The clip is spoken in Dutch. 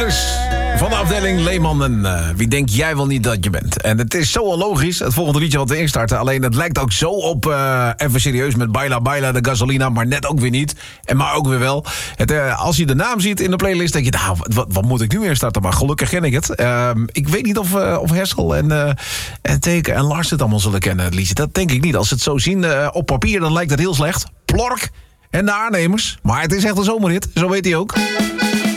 Brothers van de afdeling Leeman en wie denk jij wel niet dat je bent. En het is zo onlogisch, het volgende liedje wat we instarten. Alleen het lijkt ook zo op, even serieus, met Baila Baila de Gasolina, maar net ook weer niet. En maar ook weer wel. Als je de naam ziet in de playlist, denk je, nou, wat moet ik nu instarten? Maar gelukkig ken ik het. Ik weet niet of Hessel en Teke en Lars het allemaal zullen kennen, het liedje. Dat denk ik niet. Als ze het zo zien op papier, dan lijkt het heel slecht. Plork en de aannemers. Maar het is echt een zomerhit, zo weet hij ook.